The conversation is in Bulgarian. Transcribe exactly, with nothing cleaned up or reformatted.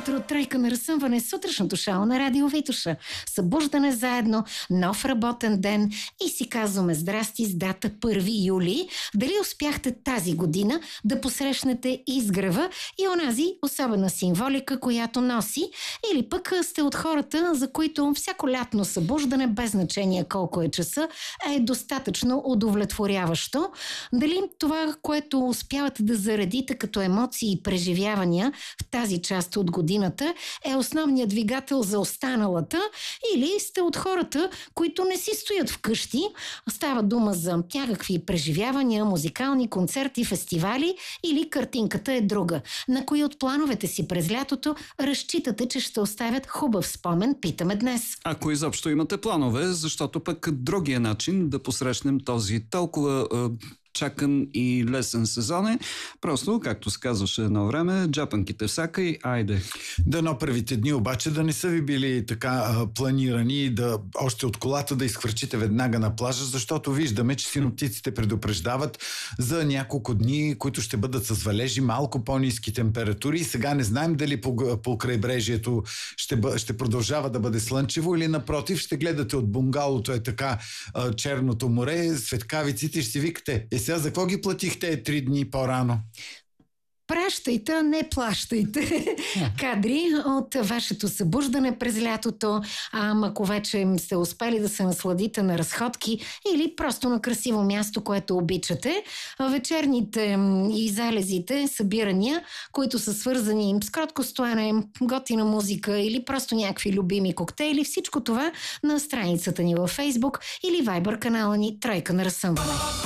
утро от Тройка на разсъмване, сутрешното шоу на Радио Витоша. Събуждане заедно, нов работен ден и си казваме здрасти с дата първи юли. Дали успяхте тази година да посрещнете изгрева и онази особена символика, която носи, или пък сте от хората, за които всяко лятно събуждане, без значение колко е часа, е достатъчно удовлетворяващо. Дали това, което успявате да заредите като емоции и преживявания в тази част от годината, е основният двигател за останалата, или сте от хората, които не си стоят вкъщи. Става дума за някакви преживявания, музикални концерти, фестивали, или картинката е друга. На кои от плановете си през лятото разчитате, че ще оставят хубав спомен, питаме днес. Ако изобщо имате планове, защото пък другия начин да посрещнем този толкова е, чакан и лесен сезон е просто, както се казваше едно време, джапанките всяка и айде. Дано първите дни обаче да не са ви били така а, планирани, да още от колата да изхвърчите веднага на плажа, защото виждаме, че синоптиците предупреждават за няколко дни, които ще бъдат с валежи, малко по-ниски температури, и сега не знаем дали по, по крайбрежието ще, бъ, ще продължава да бъде слънчево или напротив ще гледате от бунгалото е така а, черното море, светкавиците и ще си викате: е сега за какво ги платихте три дни по-рано? Пращайте, не плащайте. Кадри от вашето събуждане през лятото, ама ако вече сте успели да се насладите на разходки или просто на красиво място, което обичате. Вечерните и залезите, събирания, които са свързани с кротко стоене, готина музика или просто някакви любими коктейли, всичко това на страницата ни във Facebook или Viber канала ни Тройка на разсъмване.